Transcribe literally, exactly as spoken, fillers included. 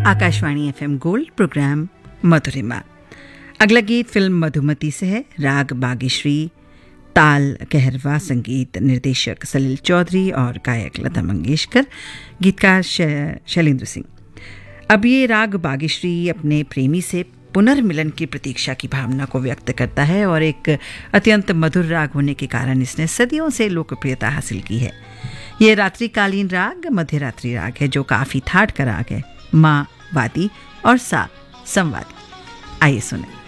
Akashvani FM gold programme मधुरिमा। अगला गीत film Madhumati से है। राग बागेश्री, ताल कहरवा, संगीत निर्देशक सलील चौधरी और गायक लता मंगेशकर, गीतकार शैलेंद्र सिंह। अब ये राग बागेश्री अपने प्रेमी से पुनर्मिलन की प्रतीक्षा की भावना को व्यक्त करता है और एक अत्यंत मधुर राग होने के कारण इसने सदियों से लोकप्रियता हासिल की है। ये रात्रिकालीन राग मध्यरात्रि राग है जो काफी ठाठ का राग है। माँ वादी और सा संवादी। आइए सुने।